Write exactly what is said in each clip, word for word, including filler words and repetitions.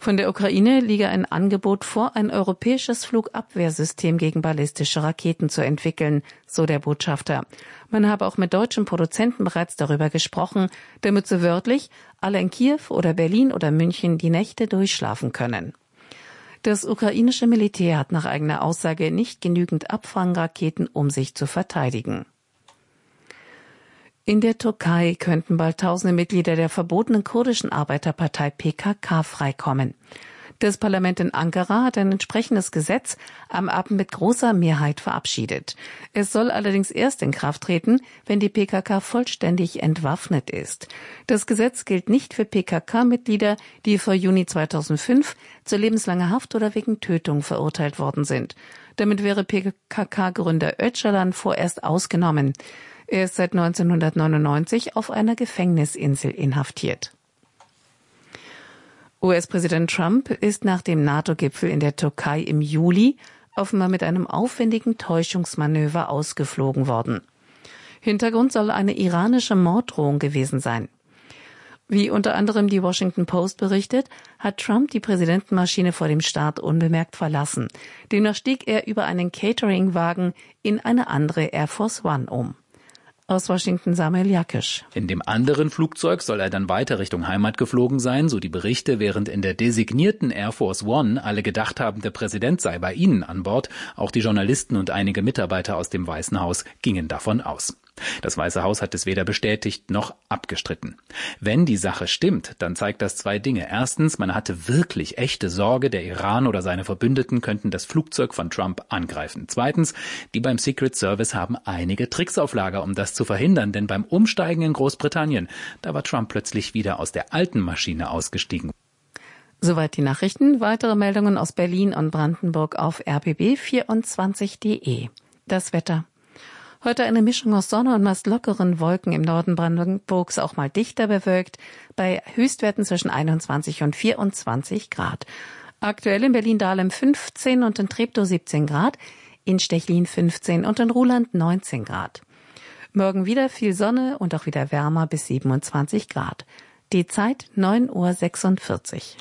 Von der Ukraine liege ein Angebot vor, ein europäisches Flugabwehrsystem gegen ballistische Raketen zu entwickeln, so der Botschafter. Man habe auch mit deutschen Produzenten bereits darüber gesprochen, damit so wörtlich alle in Kiew oder Berlin oder München die Nächte durchschlafen können. Das ukrainische Militär hat nach eigener Aussage nicht genügend Abfangraketen, um sich zu verteidigen. In der Türkei könnten bald tausende Mitglieder der verbotenen kurdischen Arbeiterpartei P K K freikommen. Das Parlament in Ankara hat ein entsprechendes Gesetz am Abend mit großer Mehrheit verabschiedet. Es soll allerdings erst in Kraft treten, wenn die P K K vollständig entwaffnet ist. Das Gesetz gilt nicht für P K K-Mitglieder, die vor Juni zweitausendfünf zu lebenslanger Haft oder wegen Tötung verurteilt worden sind. Damit wäre P K K-Gründer Öcalan vorerst ausgenommen. Er ist seit neunzehnhundertneunundneunzig auf einer Gefängnisinsel inhaftiert. U S-Präsident Trump ist nach dem NATO-Gipfel in der Türkei im Juli offenbar mit einem aufwendigen Täuschungsmanöver ausgeflogen worden. Hintergrund soll eine iranische Morddrohung gewesen sein. Wie unter anderem die Washington Post berichtet, hat Trump die Präsidentenmaschine vor dem Start unbemerkt verlassen. Demnach stieg er über einen Cateringwagen in eine andere Air Force One um. Aus Washington Samuel Jakisch. In dem anderen Flugzeug soll er dann weiter Richtung Heimat geflogen sein, so die Berichte, während in der designierten Air Force One alle gedacht haben, der Präsident sei bei ihnen an Bord. Auch die Journalisten und einige Mitarbeiter aus dem Weißen Haus gingen davon aus. Das Weiße Haus hat es weder bestätigt noch abgestritten. Wenn die Sache stimmt, dann zeigt das zwei Dinge. Erstens, man hatte wirklich echte Sorge, der Iran oder seine Verbündeten könnten das Flugzeug von Trump angreifen. Zweitens, die beim Secret Service haben einige Tricks auf Lager, um das zu verhindern, denn beim Umsteigen in Großbritannien, da war Trump plötzlich wieder aus der alten Maschine ausgestiegen. Soweit die Nachrichten. Weitere Meldungen aus Berlin und Brandenburg auf r b b vierundzwanzig punkt de. Das Wetter. Heute eine Mischung aus Sonne und meist lockeren Wolken, im Norden Brandenburgs auch mal dichter bewölkt, bei Höchstwerten zwischen einundzwanzig und vierundzwanzig Grad. Aktuell in Berlin-Dahlem fünfzehn und in Treptow siebzehn Grad, in Stechlin fünfzehn und in Ruhland neunzehn Grad. Morgen wieder viel Sonne und auch wieder wärmer bis siebenundzwanzig Grad. Die Zeit neun Uhr sechsundvierzig.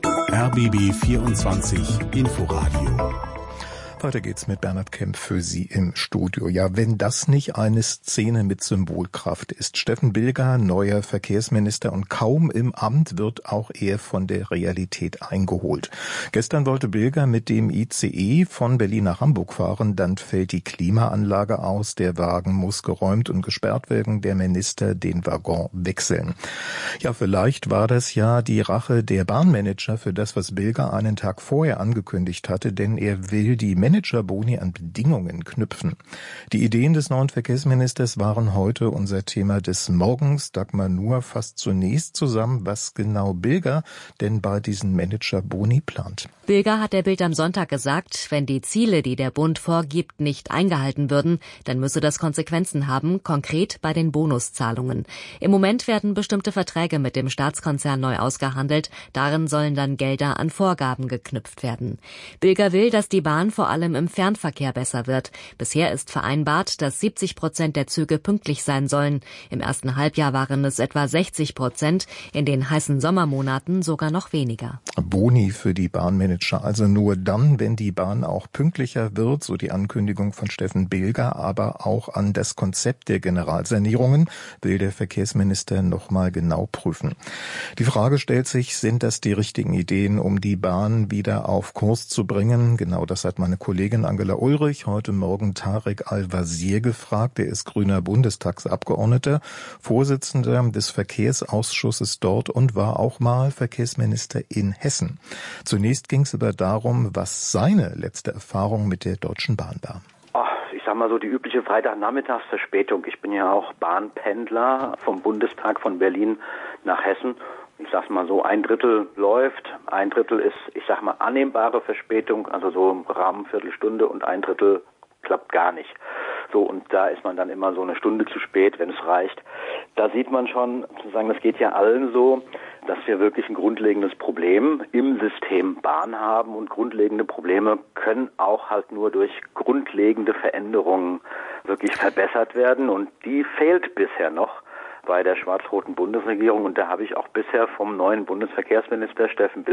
R B B vierundzwanzig Inforadio. Weiter geht's mit Bernhard Kempf für Sie im Studio. Ja, wenn das nicht eine Szene mit Symbolkraft ist. Steffen Bilger, neuer Verkehrsminister, und kaum im Amt wird auch er von der Realität eingeholt. Gestern wollte Bilger mit dem I C E von Berlin nach Hamburg fahren. Dann fällt die Klimaanlage aus. Der Wagen muss geräumt und gesperrt werden. Der Minister den Waggon wechseln. Ja, vielleicht war das ja die Rache der Bahnmanager für das, was Bilger einen Tag vorher angekündigt hatte, denn er will die Managerboni an Bedingungen knüpfen. Die Ideen des neuen Verkehrsministers waren heute unser Thema des Morgens. Dagmar Nuhr fasst zunächst zusammen, was genau Bilger denn bei diesen Managerboni plant. Bilger hat der Bild am Sonntag gesagt, wenn die Ziele, die der Bund vorgibt, nicht eingehalten würden, dann müsse das Konsequenzen haben, konkret bei den Bonuszahlungen. Im Moment werden bestimmte Verträge mit dem Staatskonzern neu ausgehandelt. Darin sollen dann Gelder an Vorgaben geknüpft werden. Bilger will, dass die Bahn vor allem im Fernverkehr besser wird. Bisher ist vereinbart, dass siebzig Prozent der Züge pünktlich sein sollen. Im ersten Halbjahr waren es etwa sechzig Prozent, in den heißen Sommermonaten sogar noch weniger. Boni für die Bahnmanager, also nur dann, wenn die Bahn auch pünktlicher wird, so die Ankündigung von Steffen Bilger, aber auch an das Konzept der Generalsanierungen will der Verkehrsminister noch mal genau prüfen. Die Frage stellt sich, sind das die richtigen Ideen, um die Bahn wieder auf Kurs zu bringen? Genau das hat meine Kollegin Angela Ulrich heute Morgen Tarek Al-Wazir gefragt. Er ist grüner Bundestagsabgeordneter, Vorsitzender des Verkehrsausschusses dort und war auch mal Verkehrsminister in Hessen. Zunächst ging es aber darum, was seine letzte Erfahrung mit der Deutschen Bahn war. Ich sag mal so die übliche Freitagnachmittagsverspätung. Ich bin ja auch Bahnpendler vom Bundestag von Berlin nach Hessen. Ich sag's mal so, ein Drittel läuft, ein Drittel ist, ich sag mal, annehmbare Verspätung, also so im Rahmen Viertelstunde, und ein Drittel klappt gar nicht. So, und da ist man dann immer so eine Stunde zu spät, wenn es reicht. Da sieht man schon, sozusagen, das geht ja allen so, dass wir wirklich ein grundlegendes Problem im System Bahn haben, und grundlegende Probleme können auch halt nur durch grundlegende Veränderungen wirklich verbessert werden, und die fehlt bisher noch bei der schwarz-roten Bundesregierung, und da habe ich auch bisher vom neuen Bundesverkehrsminister Steffen